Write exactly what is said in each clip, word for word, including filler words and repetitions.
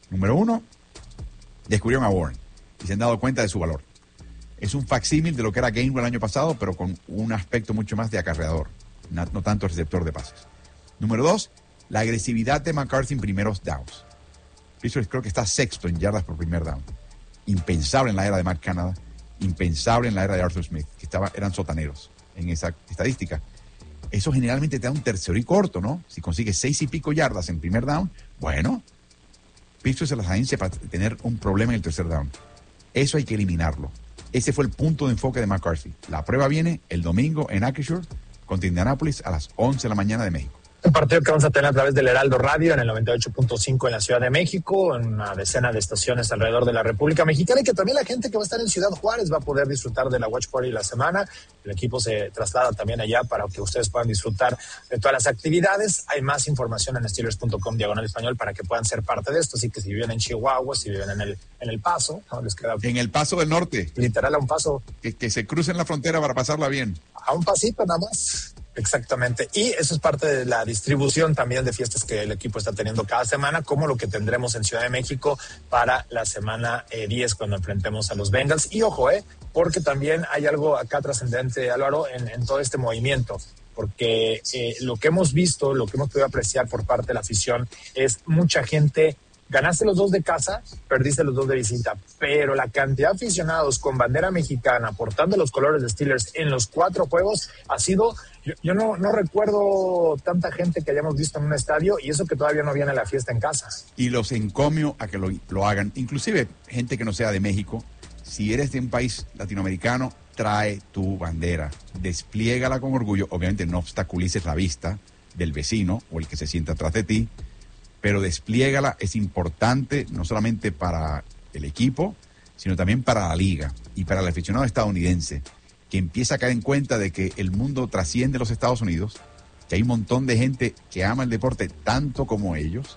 Número uno, descubrieron a Warren y se han dado cuenta de su valor. Es un facsímil de lo que era Gainwell el año pasado, pero con un aspecto mucho más de acarreador, no, no tanto receptor de pases. Número dos, la agresividad de McCarthy en primeros downs. Pittsburgh creo que está sexto en yardas por primer down. Impensable en la era de Matt Canada, impensable en la era de Arthur Smith, que estaba, eran sotaneros en esa estadística. Eso generalmente te da un tercero y corto, ¿no? Si consigues seis y pico yardas en primer down, bueno, Pittsburgh se las agencia para tener un problema en el tercer down. Eso hay que eliminarlo. Ese fue el punto de enfoque de McCarthy. La prueba viene el domingo en Acrisure contra Indianapolis a las once de la mañana de México. Un partido que vamos a tener a través del Heraldo Radio en el noventa y ocho punto cinco en la Ciudad de México, en una decena de estaciones alrededor de la República Mexicana, y que también la gente que va a estar en Ciudad Juárez va a poder disfrutar de la Watch Party la semana. El equipo se traslada también allá para que ustedes puedan disfrutar de todas las actividades. Hay más información en Steelers punto com diagonal español para que puedan ser parte de esto. Así que si viven en Chihuahua, si viven en el en el Paso, ¿no? Les queda en el Paso del Norte. Literal a un paso. Que, que se crucen la frontera para pasarla bien. A un pasito nada más. Exactamente. Y eso es parte de la distribución también de fiestas que el equipo está teniendo cada semana, como lo que tendremos en Ciudad de México para la semana eh, diez cuando enfrentemos a los Bengals. Y ojo, eh, porque también hay algo acá trascendente, Álvaro, en, en todo este movimiento. Porque eh, lo que hemos visto, lo que hemos podido apreciar por parte de la afición es mucha gente. Ganaste los dos de casa, perdiste los dos de visita, pero la cantidad de aficionados con bandera mexicana portando los colores de Steelers en los cuatro juegos ha sido, yo, yo no, no recuerdo tanta gente que hayamos visto en un estadio, y eso que todavía no viene la fiesta en casa. Y los encomio a que lo, lo hagan, inclusive gente que no sea de México. Si eres de un país latinoamericano, trae tu bandera, despliégala con orgullo, obviamente no obstaculices la vista del vecino o el que se sienta atrás de ti, pero despliégala. Es importante no solamente para el equipo, sino también para la liga y para el aficionado estadounidense, que empieza a caer en cuenta de que el mundo trasciende los Estados Unidos, que hay un montón de gente que ama el deporte tanto como ellos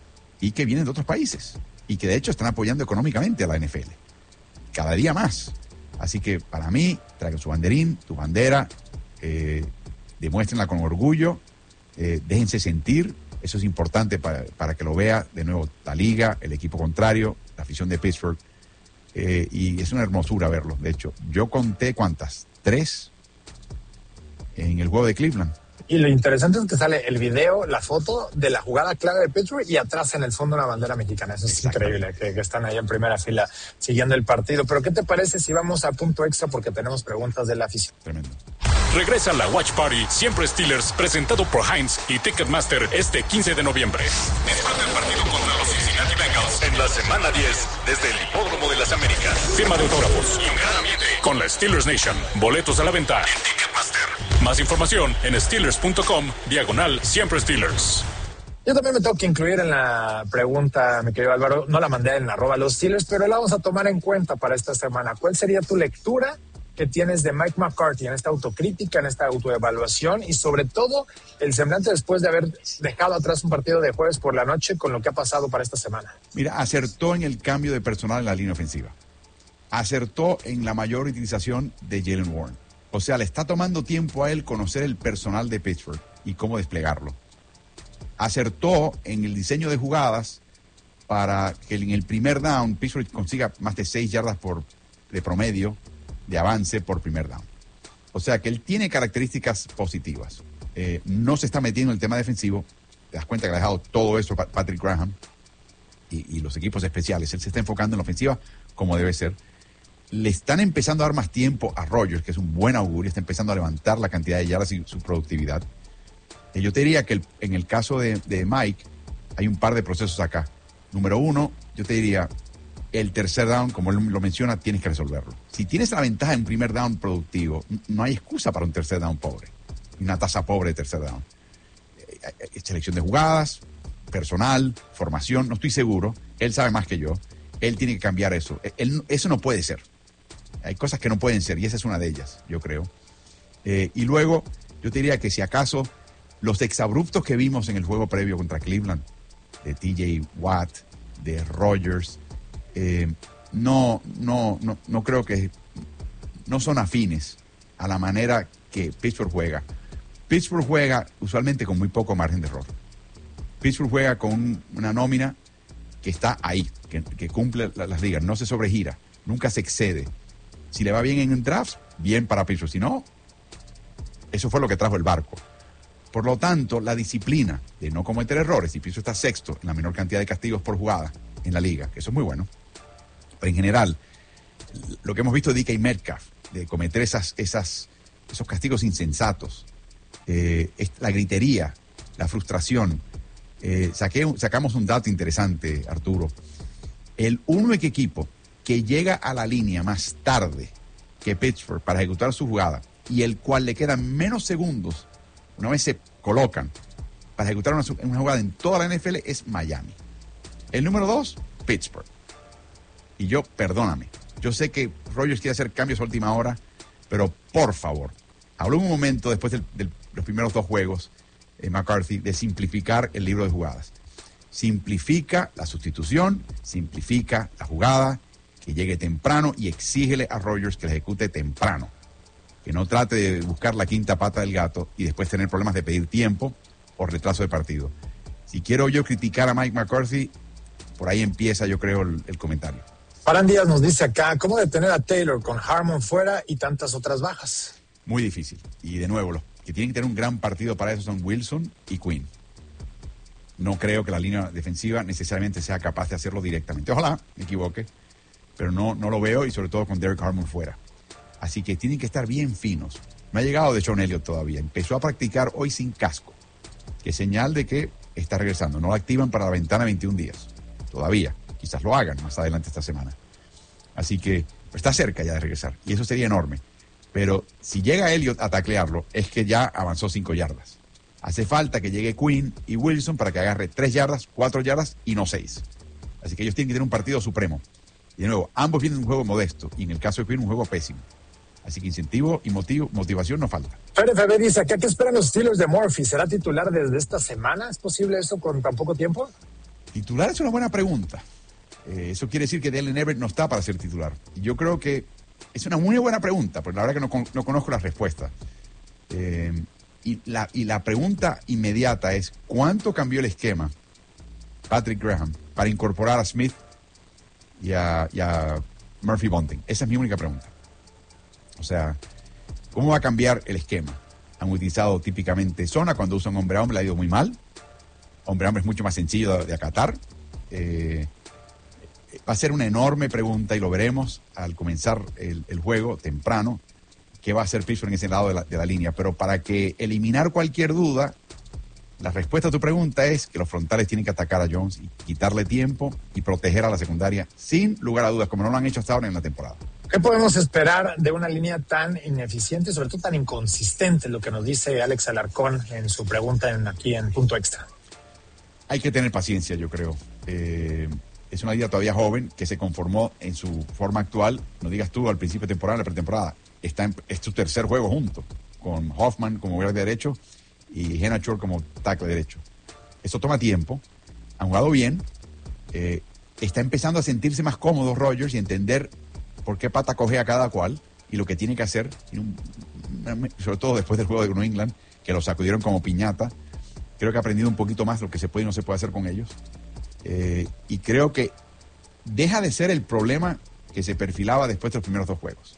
y que vienen de otros países y que de hecho están apoyando económicamente a la N F L, cada día más. Así que para mí, traigan su banderín, tu bandera, eh, demuéstrenla con orgullo, eh, déjense sentir. Eso es importante para, para que lo vea de nuevo la liga, el equipo contrario, la afición de Pittsburgh. Eh, y es una hermosura verlo. De hecho, yo conté cuántas, tres en el juego de Cleveland. Y lo interesante es que sale el video, la foto de la jugada clave de Pittsburgh y atrás en el fondo una bandera mexicana. Eso es increíble, que, que están ahí en primera fila siguiendo el partido. Pero ¿qué te parece si vamos a punto extra? Porque tenemos preguntas de la afición. Tremendo. Regresa la Watch Party Siempre Steelers, presentado por Heinz y Ticketmaster este quince de noviembre. Disfruta el partido contra los Cincinnati Bengals en la semana diez desde el Hipódromo de las Américas. Firma de autógrafos y un gran ambiente con la Steelers Nation. Boletos a la venta en Ticketmaster. Más información en Steelers punto com diagonal Siempre Steelers. Yo también me tengo que incluir en la pregunta, mi querido Álvaro. No la mandé en arroba los Steelers, pero la vamos a tomar en cuenta para esta semana. ¿Cuál sería tu lectura que tienes de Mike McCarthy en esta autocrítica, en esta autoevaluación y sobre todo el semblante después de haber dejado atrás un partido de jueves por la noche con lo que ha pasado para esta semana? Mira, acertó en el cambio de personal en la línea ofensiva. Acertó en la mayor utilización de Jaylen Warren. O sea, le está tomando tiempo a él conocer el personal de Pittsburgh y cómo desplegarlo. Acertó en el diseño de jugadas para que en el primer down Pittsburgh consiga más de seis yardas por, de promedio de avance por primer down. O sea que él tiene características positivas. Eh, no se está metiendo en el tema defensivo. Te das cuenta que ha dejado todo eso Patrick Graham y, y los equipos especiales. Él se está enfocando en la ofensiva como debe ser. Le están empezando a dar más tiempo a Rodgers, que es un buen augurio. Está empezando a levantar la cantidad de yardas y su productividad. Eh, yo te diría que el, en el caso de, de Mike hay un par de procesos acá. Número uno, yo te diría, el tercer down, como él lo menciona, tienes que resolverlo. Si tienes la ventaja en primer down productivo, no hay excusa para un tercer down pobre. Una tasa pobre de tercer down. Selección de jugadas, personal, formación, no estoy seguro. Él sabe más que yo. Él tiene que cambiar eso. Él, eso no puede ser. Hay cosas que no pueden ser y esa es una de ellas, yo creo. Eh, y luego, yo te diría que si acaso los exabruptos que vimos en el juego previo contra Cleveland, de T J Watt, de Rodgers, Eh, no, no, no, no creo que no son afines a la manera que Pittsburgh juega. Pittsburgh juega usualmente con muy poco margen de error. Pittsburgh juega con una nómina que está ahí, que, que cumple la, las ligas, no se sobregira, nunca se excede. Si le va bien en el draft, bien para Pittsburgh. Si no, eso fue lo que trajo el barco. Por lo tanto, la disciplina de no cometer errores, y Pittsburgh está sexto en la menor cantidad de castigos por jugada en la liga, que eso es muy bueno. Pero en general, lo que hemos visto de D K Metcalf, de cometer esas, esas, esos castigos insensatos, eh, la gritería, la frustración. Eh, saqué, sacamos un dato interesante, Arturo. El único equipo que llega a la línea más tarde que Pittsburgh para ejecutar su jugada y el cual le quedan menos segundos una vez se colocan para ejecutar una, una jugada en toda la N F L es Miami. El número dos, Pittsburgh. Y yo, perdóname, yo sé que Rodgers quiere hacer cambios a última hora, pero por favor, habló un momento después de los primeros dos juegos, eh, McCarthy, de simplificar el libro de jugadas. Simplifica la sustitución, simplifica la jugada, que llegue temprano y exígele a Rodgers que la ejecute temprano. Que no trate de buscar la quinta pata del gato y después tener problemas de pedir tiempo o retraso de partido. Si quiero yo criticar a Mike McCarthy, por ahí empieza, yo creo, el, el comentario. Paran Díaz nos dice acá, ¿cómo detener a Taylor con Harmon fuera y tantas otras bajas? Muy difícil. Y de nuevo, los que tienen que tener un gran partido para eso son Wilson y Quinn. No creo que la línea defensiva necesariamente sea capaz de hacerlo directamente. Ojalá me equivoque, pero no, no lo veo, y sobre todo con Derek Harmon fuera. Así que tienen que estar bien finos. No ha llegado de Sean Elliott todavía. Empezó a practicar hoy sin casco, que es señal de que está regresando. No lo activan para la ventana veintiún días. Todavía. Quizás lo hagan más adelante esta semana. Así que pues, está cerca ya de regresar. Y eso sería enorme. Pero si llega Elliott a taclearlo, es que ya avanzó cinco yardas. Hace falta que llegue Quinn y Wilson para que agarre tres yardas, cuatro yardas y no seis. Así que ellos tienen que tener un partido supremo. Y de nuevo, ambos vienen un juego modesto. Y en el caso de Quinn, un juego pésimo. Así que incentivo y motivo, motivación no falta. F F B dice, ¿qué, ¿qué esperan los Steelers de Murphy? ¿Será titular desde esta semana? ¿Es posible eso con tan poco tiempo? Titular es una buena pregunta. Eh, eso quiere decir que Dalen Everett no está para ser titular. Y yo creo que es una muy buena pregunta, pero la verdad que no, no conozco la respuesta. Eh, y, la, y la pregunta inmediata es, ¿cuánto cambió el esquema Patrick Graham para incorporar a Smith y a, y a Murphy Bunting? Esa es mi única pregunta. O sea, ¿cómo va a cambiar el esquema? Han utilizado típicamente zona, cuando usan hombre a hombre le ha ido muy mal. Hombre a hombre es mucho más sencillo de, de acatar. Eh, va a ser una enorme pregunta y lo veremos al comenzar el, el juego temprano, qué va a hacer Pittsburgh en ese lado de la, de la línea. Pero para que eliminar cualquier duda, la respuesta a tu pregunta es que los frontales tienen que atacar a Jones y quitarle tiempo y proteger a la secundaria sin lugar a dudas, como no lo han hecho hasta ahora en la temporada. ¿Qué podemos esperar de una línea tan ineficiente, sobre todo tan inconsistente, lo que nos dice Alex Alarcón en su pregunta en, aquí en Punto Extra? Hay que tener paciencia, yo creo. Eh, es una liga todavía joven que se conformó en su forma actual. No digas tú al principio de temporada, en la pretemporada. Está en, es su tercer juego junto, con Hoffman como guardia derecho y Henachor como tackle derecho. Eso toma tiempo. Han jugado bien. Eh, está empezando a sentirse más cómodo Rodgers y entender por qué pata coge a cada cual y lo que tiene que hacer, sobre todo después del juego de New England, que lo sacudieron como piñata. Creo que ha aprendido un poquito más lo que se puede y no se puede hacer con ellos. Eh, y creo que deja de ser el problema que se perfilaba después de los primeros dos juegos.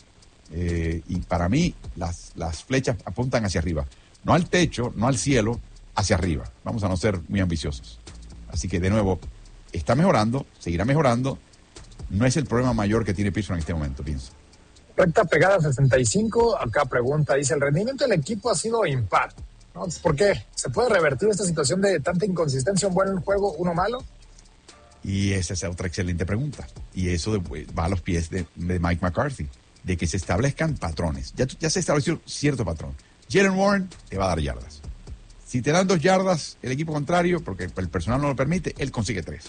Eh, y para mí, las, las flechas apuntan hacia arriba. No al techo, no al cielo, hacia arriba. Vamos a no ser muy ambiciosos. Así que, de nuevo, está mejorando, seguirá mejorando. No es el problema mayor que tiene Pittsburgh en este momento, pienso. Recta pegada sesenta y cinco, acá pregunta, dice, el rendimiento del equipo ha sido impar, ¿no? ¿Por qué? ¿Se puede revertir esta situación de tanta inconsistencia, un buen juego, uno malo? Y esa es otra excelente pregunta. Y eso de, va a los pies de, de Mike McCarthy, de que se establezcan patrones. Ya, ya se estableció cierto patrón. Jalen Warren te va a dar yardas. Si te dan dos yardas el equipo contrario, porque el personal no lo permite, él consigue tres.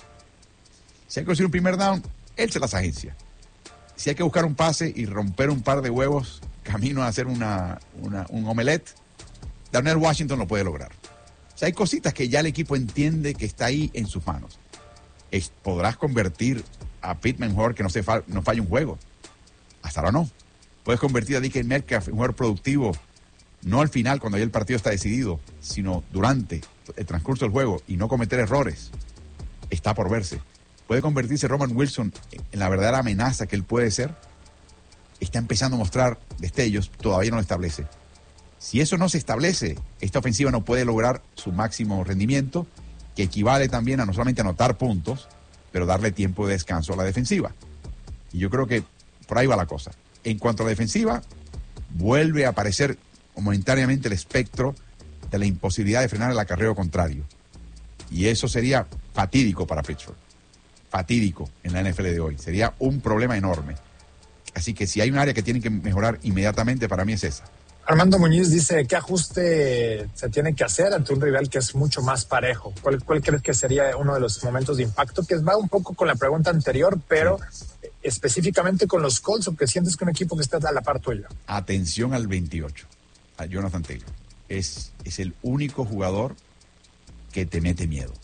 Si hay que conseguir un primer down, él se las agencia. Si hay que buscar un pase y romper un par de huevos camino a hacer una, una, un omelette, Darnell Washington lo puede lograr. O sea, hay cositas que ya el equipo entiende que está ahí en sus manos. Es, podrás convertir a Pittman Horde que no, se fa, no falle un juego. Hasta ahora no. Puedes convertir a D K Metcalf en un jugador productivo, no al final cuando ya el partido está decidido, sino durante el transcurso del juego y no cometer errores. está por verse. ¿Puede convertirse Roman Wilson en la verdadera amenaza que él puede ser? Está empezando a mostrar destellos, todavía no lo establece. Si eso no se establece, esta ofensiva no puede lograr su máximo rendimiento, que equivale también a no solamente anotar puntos, pero darle tiempo de descanso a la defensiva. Y yo creo que por ahí va la cosa. En cuanto a la defensiva, vuelve a aparecer momentáneamente el espectro de la imposibilidad de frenar el acarreo contrario. Y eso sería fatídico para Pittsburgh. Fatídico en la N F L de hoy. Sería un problema enorme. Así que si hay un área que tienen que mejorar inmediatamente, para mí es esa. Armando Muñiz dice, ¿qué ajuste se tiene que hacer ante un rival que es mucho más parejo? ¿Cuál, cuál crees que sería uno de los momentos de impacto? Que va un poco con la pregunta anterior, pero sí, específicamente con los Colts, ¿o que sientes que un equipo que está a la par tuya? Atención al veintiocho, a Jonathan Taylor. Es, es el único jugador que te mete miedo.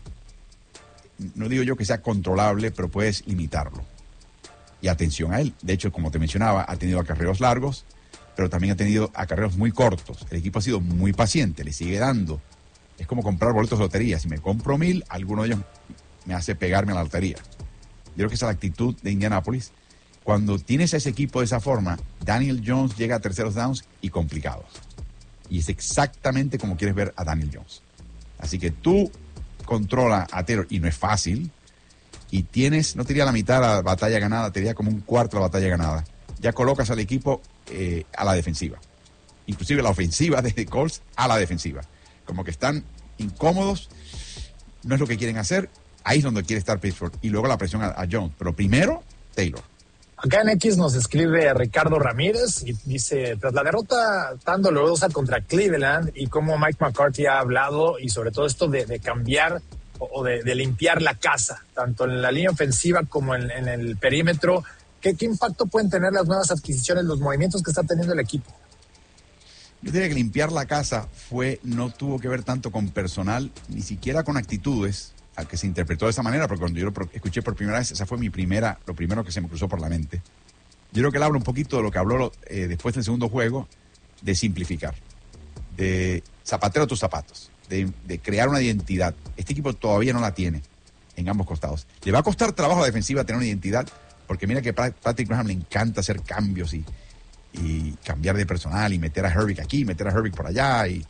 No digo yo que sea controlable, pero puedes limitarlo. Y atención a él. De hecho, como te mencionaba, ha tenido acarreos largos, pero también ha tenido acarreos muy cortos. El equipo ha sido muy paciente, le sigue dando. Es como comprar boletos de lotería. Si me compro mil, alguno de ellos me hace pegarme a la lotería. Yo creo que esa es la actitud de Indianapolis. Cuando tienes a ese equipo de esa forma, Daniel Jones llega a terceros downs y complicados. Y es exactamente como quieres ver a Daniel Jones. Así que tú controla a Taylor, y no es fácil, y tienes, no te diría la mitad de la batalla ganada, te diría como un cuarto de la batalla ganada. Ya colocas al equipo eh, a la defensiva. Inclusive la ofensiva de Colts a la defensiva. Como que están incómodos, no es lo que quieren hacer, ahí es donde quiere estar Pittsburgh. Y luego la presión a, a Jones. Pero primero, Taylor. Acá en X nos escribe Ricardo Ramírez y dice, tras la derrota tan dolorosa contra Cleveland y cómo Mike McCarthy ha hablado y sobre todo esto de, de cambiar o de, de limpiar la casa, tanto en la línea ofensiva como en, en el perímetro, ¿qué, ¿qué impacto pueden tener las nuevas adquisiciones, los movimientos que está teniendo el equipo? Yo diría que limpiar la casa fue, no tuvo que ver tanto con personal, ni siquiera con actitudes, al que se interpretó de esa manera, porque cuando yo lo escuché por primera vez, esa fue mi primera, lo primero que se me cruzó por la mente. Yo creo que él habla un poquito de lo que habló eh, después del segundo juego, de simplificar, de zapatero a tus zapatos, de, de crear una identidad. Este equipo todavía no la tiene en ambos costados. Le va a costar trabajo a la defensiva tener una identidad, porque mira que Patrick Graham le encanta hacer cambios y, y cambiar de personal y meter a Herbig aquí, meter a Herbig por allá y...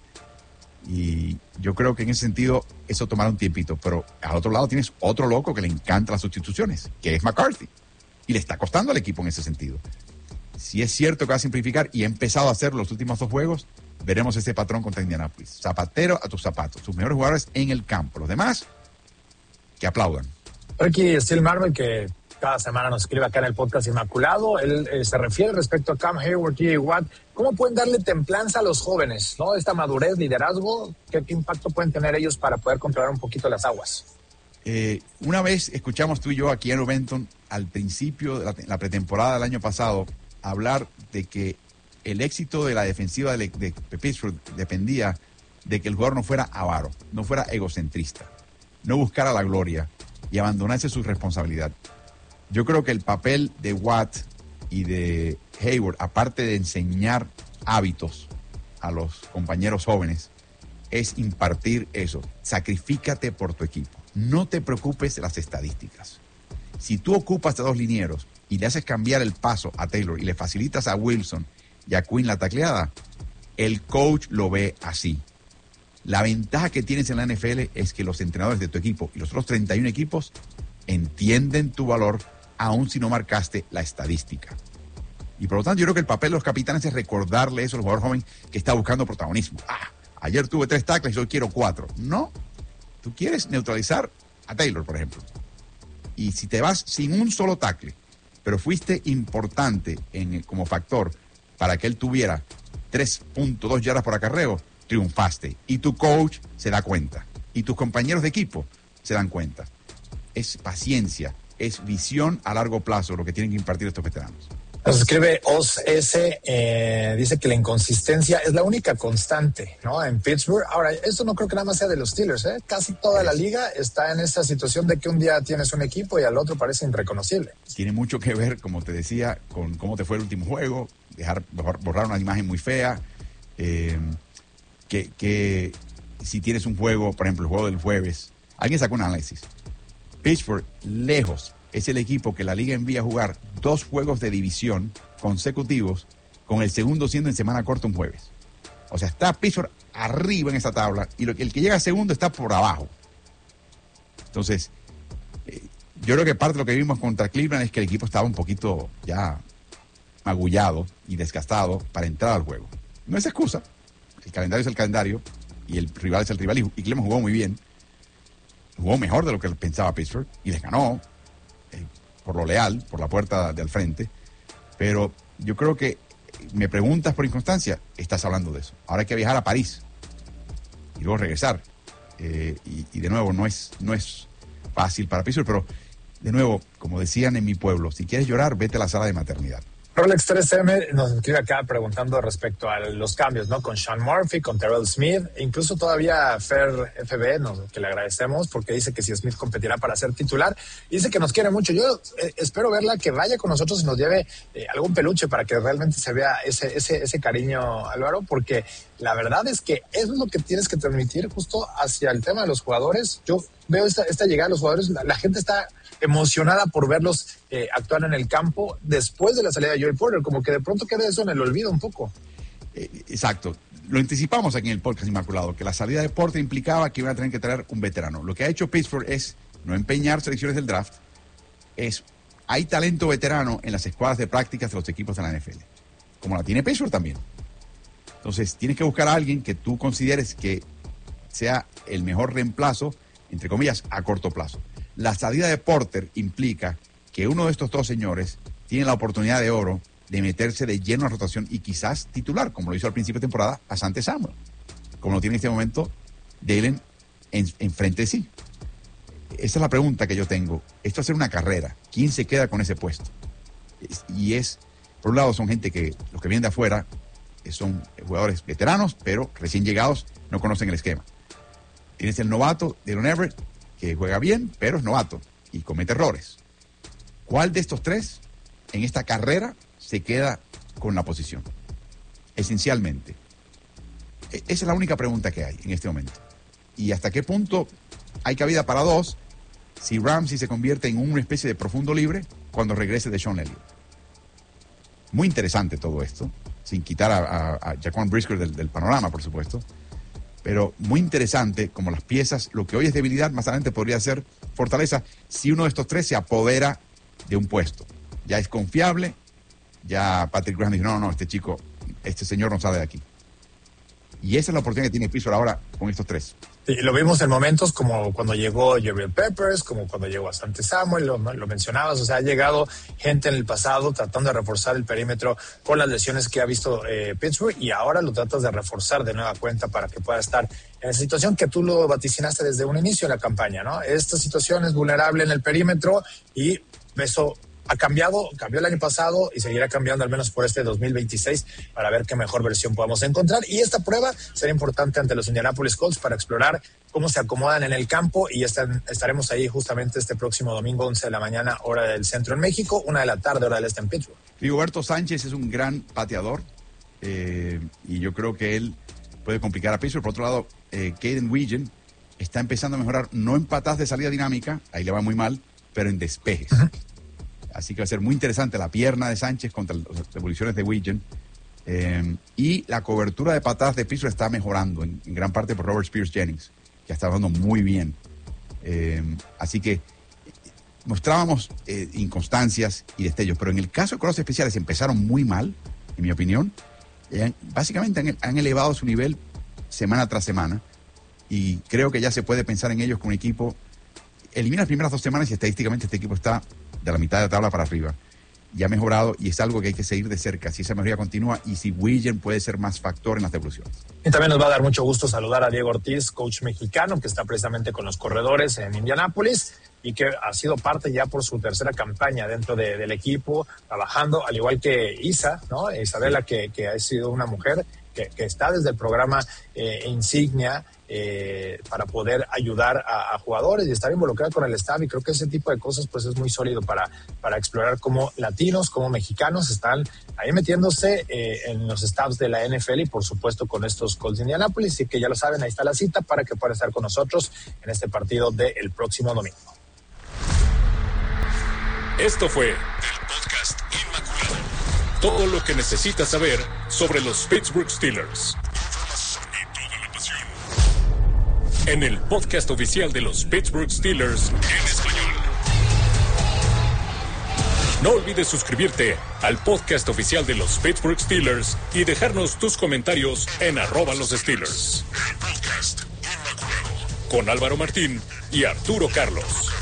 Y yo creo que en ese sentido eso tomará un tiempito, pero al otro lado tienes otro loco que le encanta las sustituciones, que es McCarthy, y le está costando al equipo en ese sentido. Si es cierto que va a simplificar y ha empezado a hacer los últimos dos juegos, veremos ese patrón contra Indianapolis. Zapatero a tus zapatos, sus mejores jugadores en el campo, los demás que aplaudan. Ricky Steel Marvel, que cada semana nos escribe acá en el podcast Inmaculado, él eh, se refiere respecto a Cam Hayward, T J Watt. ¿Cómo pueden darle templanza a los jóvenes, ¿no? Esta madurez, liderazgo, ¿qué, qué impacto pueden tener ellos para poder controlar un poquito las aguas? Eh, una vez escuchamos tú y yo aquí en Benton, al principio de la, la pretemporada del año pasado, hablar de que el éxito de la defensiva de, de, de Pittsburgh dependía de que el jugador no fuera avaro, no fuera egocentrista, no buscara la gloria y abandonase su responsabilidad. Yo creo que el papel de Watt y de Hayward, aparte de enseñar hábitos a los compañeros jóvenes, es impartir eso. Sacrifícate por tu equipo. No te preocupes de las estadísticas. Si tú ocupas a dos linieros y le haces cambiar el paso a Taylor y le facilitas a Wilson y a Quinn la tacleada, el coach lo ve así. La ventaja que tienes en la N F L es que los entrenadores de tu equipo y los otros treinta y uno equipos entienden tu valor aun si no marcaste la estadística. Y por lo tanto yo creo que el papel de los capitanes es recordarle eso al jugador joven que está buscando protagonismo. Ah, ayer tuve tres tackles y hoy quiero cuatro. No, tú quieres neutralizar a Taylor, por ejemplo. Y si te vas sin un solo tackle, pero fuiste importante en, como factor para que él tuviera tres punto dos yardas por acarreo, triunfaste. Y tu coach se da cuenta. Y tus compañeros de equipo se dan cuenta. Es paciencia, es visión a largo plazo lo que tienen que impartir estos veteranos. Nos escribe Oz S, eh, dice que la inconsistencia es la única constante, ¿no? En Pittsburgh. Ahora, esto no creo que nada más sea de los Steelers, ¿eh? Casi toda la liga está en esta situación de que un día tienes un equipo y al otro parece irreconocible. Tiene mucho que ver, como te decía, con cómo te fue el último juego, dejar borrar una imagen muy fea, eh, que, que si tienes un juego, por ejemplo, el juego del jueves, alguien sacó un análisis. Pittsburgh, lejos, es el equipo que la liga envía a jugar dos juegos de división consecutivos, con el segundo siendo en semana corta un jueves. O sea, está Pittsburgh arriba en esta tabla y lo, el que llega segundo está por abajo. Entonces, eh, yo creo que parte de lo que vimos contra Cleveland es que el equipo estaba un poquito ya magullado y desgastado para entrar al juego. No es excusa. El calendario es el calendario y el rival es el rival. Y Cleveland jugó muy bien. Jugó mejor de lo que pensaba Pittsburgh y les ganó eh, por lo leal, por la puerta de al frente. Pero yo creo que me preguntas por inconstancia, estás hablando de eso. Ahora hay que viajar a París y luego regresar. Eh, y, y de nuevo, no es, no es fácil para Pittsburgh, pero de nuevo, como decían en mi pueblo, si quieres llorar, vete a la sala de maternidad. Rolex tres eme nos escribe acá preguntando respecto a los cambios, ¿no? Con Sean Murphy, con Terrell Smith, e incluso todavía Fer F B, nos, que le agradecemos porque dice que si Smith competirá para ser titular, dice que nos quiere mucho. Yo eh, espero verla, que vaya con nosotros y nos lleve eh, algún peluche para que realmente se vea ese, ese, ese cariño, Álvaro, porque la verdad es que eso es lo que tienes que transmitir justo hacia el tema de los jugadores. Yo veo esta, esta llegada de los jugadores, la, la gente está emocionada por verlos eh, actuar en el campo después de la salida de Joey Porter, como que de pronto queda eso en el olvido un poco. Eh, exacto. Lo anticipamos aquí en el podcast Inmaculado, que la salida de Porter implicaba que iban a tener que traer un veterano. Lo que ha hecho Pittsburgh es no empeñar selecciones del draft, es hay talento veterano en las escuadras de prácticas de los equipos de la N F L, como la tiene Pittsburgh también. Entonces tienes que buscar a alguien que tú consideres que sea el mejor reemplazo, entre comillas, a corto plazo. La salida de Porter implica que uno de estos dos señores tiene la oportunidad de oro de meterse de lleno a la rotación y quizás titular, como lo hizo al principio de temporada a Asante Samuel, como lo tiene en este momento Dalen en, en frente de sí. Esa es la pregunta que yo tengo. Esto va a ser una carrera. ¿Quién se queda con ese puesto? Y es, por un lado, son gente que, los que vienen de afuera, son jugadores veteranos, pero recién llegados, no conocen el esquema. Tienes el novato, Dylan Everett, que juega bien, pero es novato y comete errores. ¿Cuál de estos tres en esta carrera se queda con la posición? Esencialmente. Esa es la única pregunta que hay en este momento. ¿Y hasta qué punto hay cabida para dos si Ramsey se convierte en una especie de profundo libre cuando regrese de Sean Elliott? Muy interesante todo esto, sin quitar a, a, a Jaquan Brisker del, del panorama, por supuesto. Pero muy interesante como las piezas, lo que hoy es debilidad, más adelante podría ser fortaleza si uno de estos tres se apodera de un puesto. Ya es confiable, ya Patrick Graham dijo, no, no, este chico, este señor no sale de aquí. Y esa es la oportunidad que tiene Pittsburgh ahora con estos tres. Sí, lo vimos en momentos como cuando llegó Jabril Peppers, como cuando llegó Asante Samuel, lo, lo mencionabas, o sea, ha llegado gente en el pasado tratando de reforzar el perímetro con las lesiones que ha visto eh, Pittsburgh, y ahora lo tratas de reforzar de nueva cuenta para que pueda estar en esa situación que tú lo vaticinaste desde un inicio de la campaña, ¿no? Esta situación es vulnerable en el perímetro y eso ha cambiado, cambió el año pasado y seguirá cambiando al menos por este dos mil veintiséis para ver qué mejor versión podamos encontrar. Y esta prueba será importante ante los Indianapolis Colts para explorar cómo se acomodan en el campo, y están, estaremos ahí justamente este próximo domingo, once de la mañana, hora del centro en México, una de la tarde, hora del este en Pittsburgh. Rigoberto Sánchez es un gran pateador eh, y yo creo que él puede complicar a Pittsburgh. Por otro lado, eh, Caden Wiggin está empezando a mejorar, no en patadas de salida dinámica, ahí le va muy mal, pero en despejes. Uh-huh. Así que va a ser muy interesante la pierna de Sánchez contra las evoluciones de Wiggin. Eh, y la cobertura de patadas de Pittsburgh está mejorando en, en gran parte por Robert Spears Jennings, que está jugando muy bien. Eh, así que mostrábamos eh, inconstancias y destellos, pero en el caso de Coros Especiales empezaron muy mal, en mi opinión. Eh, básicamente han, han elevado su nivel semana tras semana, y creo que ya se puede pensar en ellos como un equipo. Elimina las primeras dos semanas y estadísticamente este equipo está de la mitad de la tabla para arriba. Ya ha mejorado y es algo que hay que seguir de cerca, si esa mejoría continúa y si Wiggin puede ser más factor en las devoluciones. Y también nos va a dar mucho gusto saludar a Diego Ortiz, coach mexicano, que está precisamente con los corredores en Indianápolis y que ha sido parte ya por su tercera campaña dentro de, del equipo, trabajando, al igual que Isa, ¿no? Isabela, que, que ha sido una mujer que, que está desde el programa eh, Insignia, Eh, para poder ayudar a, a jugadores y estar involucrado con el staff, y creo que ese tipo de cosas pues es muy sólido para, para explorar cómo latinos, como mexicanos están ahí metiéndose eh, en los staffs de la N F L y por supuesto con estos Colts de Indianapolis, y que ya lo saben, ahí está la cita para que puedan estar con nosotros en este partido del próximo domingo. Esto fue el Podcast Inmaculado. Todo lo que necesitas saber sobre los Pittsburgh Steelers. Y toda la pasión. En el podcast oficial de los Pittsburgh Steelers en español. No olvides suscribirte al podcast oficial de los Pittsburgh Steelers y dejarnos tus comentarios en arroba los Steelers. El Podcast Inmaculado. Con Álvaro Martín y Arturo Carlos.